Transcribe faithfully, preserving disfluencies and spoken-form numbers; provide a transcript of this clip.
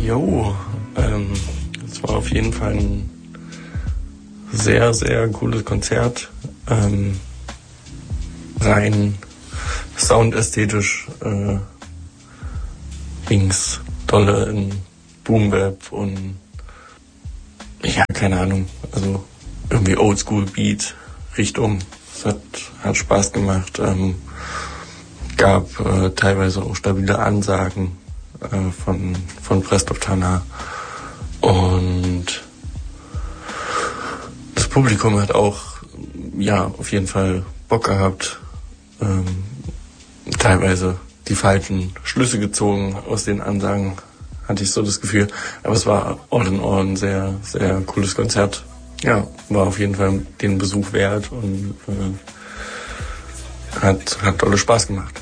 Jo, ähm, es war auf jeden Fall ein sehr, sehr cooles Konzert. Ähm, rein soundästhetisch äh, ging's dolle in Boom-Bap und ja, keine Ahnung, also irgendwie Oldschool-Beat, Richtung. Es hat, hat Spaß gemacht. Ähm, gab äh, teilweise auch stabile Ansagen äh, von, von Prestoptana. Und das Publikum hat auch, ja, auf jeden Fall Bock gehabt. Ähm, teilweise die falschen Schlüsse gezogen aus den Ansagen, hatte ich so das Gefühl. Aber es war all in all ein sehr, sehr cooles Konzert. Ja, war auf jeden Fall den Besuch wert und äh, hat, hat dolle Spaß gemacht.